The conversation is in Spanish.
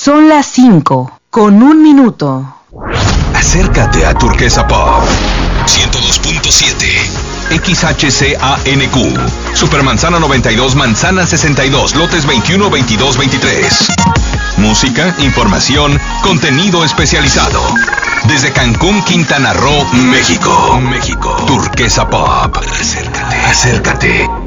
Son las 5:01. Acércate a Turquesa Pop 102.7 XHCANQ Supermanzana 92, Manzana 62, lotes 21, 22, 23. Música, información, contenido especializado. Desde Cancún, Quintana Roo, México. Turquesa Pop. Acércate.